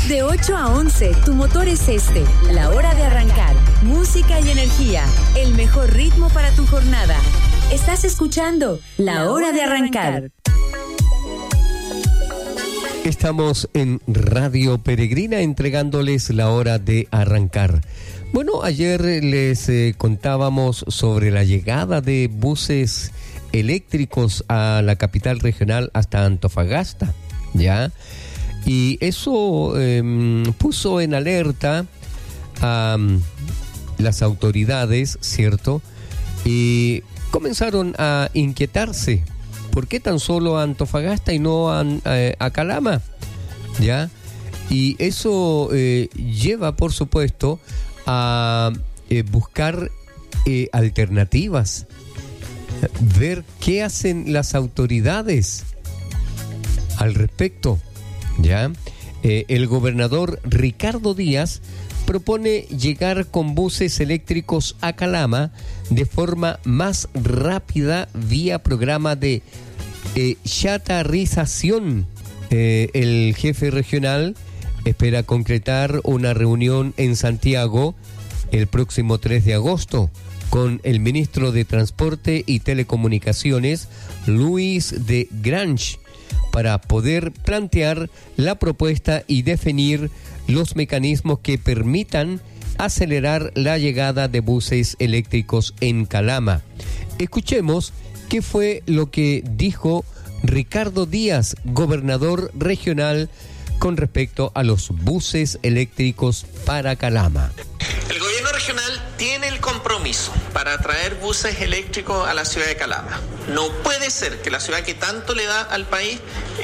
De 8 a 11, tu motor es este. La hora de arrancar. Música y energía. El mejor ritmo para tu jornada. Estás escuchando La Hora de Arrancar. Estamos en Radio Peregrina entregándoles La Hora de Arrancar. Bueno, ayer les contábamos sobre la llegada de buses eléctricos a la capital regional hasta Antofagasta, ¿ya? Y eso puso en alerta a las autoridades, ¿cierto? Y comenzaron a inquietarse. ¿Por qué tan solo a Antofagasta y no a Calama? ¿Ya? Y eso lleva, por supuesto, a buscar alternativas, ver qué hacen las autoridades al respecto, ¿ya? El gobernador Ricardo Díaz propone llegar con buses eléctricos a Calama de forma más rápida vía programa de chatarrización. El jefe regional espera concretar una reunión en Santiago el próximo 3 de agosto con el ministro de Transporte y Telecomunicaciones, Luis de Grange, para poder plantear la propuesta y definir los mecanismos que permitan acelerar la llegada de buses eléctricos en Calama. Escuchemos qué fue lo que dijo Ricardo Díaz, gobernador regional, con respecto a los buses eléctricos para Calama. El gobierno regional tiene el compromiso para traer buses eléctricos a la ciudad de Calama. No puede ser que la ciudad que tanto le da al país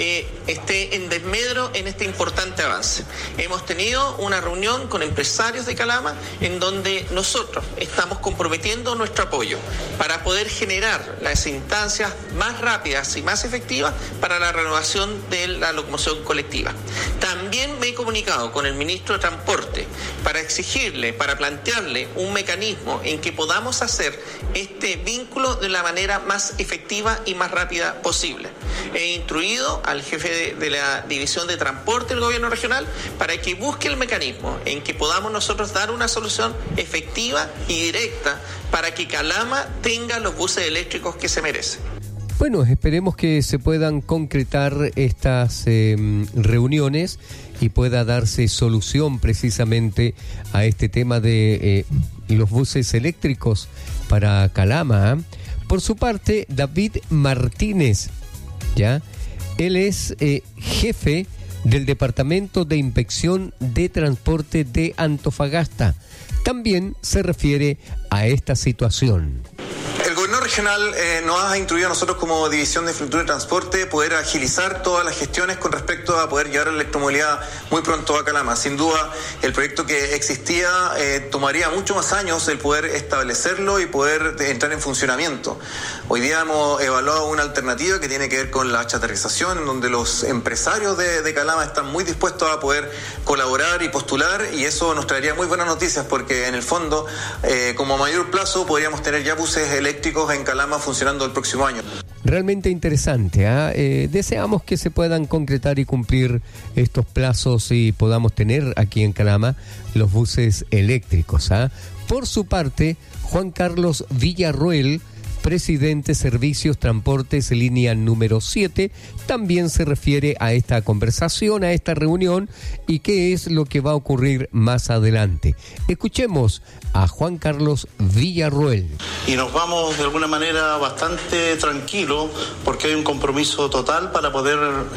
esté en desmedro en este importante avance. Hemos tenido una reunión con empresarios de Calama en donde nosotros estamos comprometiendo nuestro apoyo para poder generar las instancias más rápidas y más efectivas para la renovación de la locomoción colectiva. También me he comunicado con el ministro de Transporte para exigirle, para plantearle un mecanismo en que podamos hacer este vínculo de la manera más efectiva y más rápida posible. He instruido al jefe de la división de transporte del gobierno regional para que busque el mecanismo en que podamos nosotros dar una solución efectiva y directa para que Calama tenga los buses eléctricos que se merece. Bueno, esperemos que se puedan concretar estas reuniones y pueda darse solución precisamente a este tema de los buses eléctricos para Calama. Por su parte, David Martínez, ¿ya? Él es jefe del Departamento de Inspección de Transporte de Antofagasta. También se refiere a esta situación. El gobierno regional nos ha instruido a nosotros como División de Infraestructura y Transporte poder agilizar todas las gestiones con respecto a poder llevar la electromovilidad muy pronto a Calama. Sin duda, el proyecto que existía tomaría mucho más años el poder establecerlo y poder entrar en funcionamiento. Hoy día hemos evaluado una alternativa que tiene que ver con la chatarrización, en donde los empresarios de Calama están muy dispuestos a poder colaborar y postular, y eso nos traería muy buenas noticias porque en el fondo, como a mayor plazo, podríamos tener ya buses eléctricos en Calama funcionando el próximo año. Realmente interesante, ¿eh? Deseamos que se puedan concretar y cumplir estos plazos y podamos tener aquí en Calama los buses eléctricos, ¿eh? Por su parte, Juan Carlos Villarroel, presidente Servicios Transportes línea número 7, también se refiere a esta conversación, a esta reunión y qué es lo que va a ocurrir más adelante. Escuchemos a Juan Carlos Villarroel. Y nos vamos de alguna manera bastante tranquilos porque hay un compromiso total para poder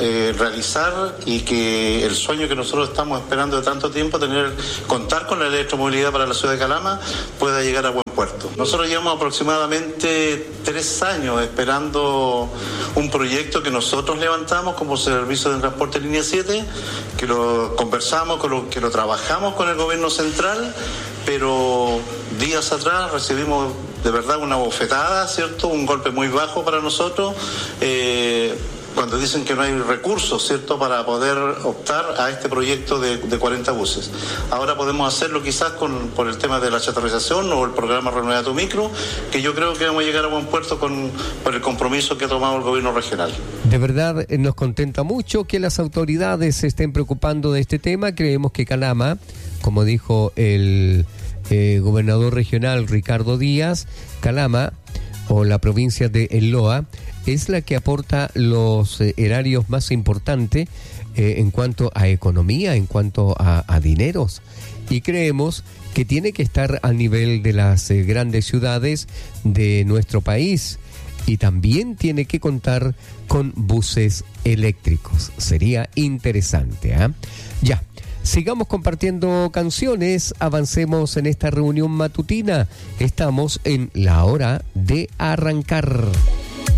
realizar y que el sueño que nosotros estamos esperando de tanto tiempo, contar con la electromovilidad para la ciudad de Calama, pueda llegar a buen puerto. Nosotros llevamos aproximadamente 3 años esperando un proyecto que nosotros levantamos como Servicio de Transporte Línea 7, que lo conversamos, que lo trabajamos con el gobierno central, pero días atrás recibimos de verdad una bofetada, ¿cierto? Un golpe muy bajo para nosotros, cuando dicen que no hay recursos, ¿cierto?, para poder optar a este proyecto de 40 buses. Ahora podemos hacerlo quizás por el tema de la chatarrización o el programa Renueva tu Micro, que yo creo que vamos a llegar a buen puerto por el compromiso que ha tomado el gobierno regional. De verdad nos contenta mucho que las autoridades se estén preocupando de este tema. Creemos que Calama, como dijo el gobernador regional Ricardo Díaz, Calama o la provincia de El Loa es la que aporta los erarios más importantes en cuanto a economía, en cuanto a dineros, y creemos que tiene que estar al nivel de las grandes ciudades de nuestro país, y también tiene que contar con buses eléctricos. Sería interesante, ¿eh? Ya, sigamos compartiendo canciones, avancemos en esta reunión matutina. Estamos en la hora de arrancar.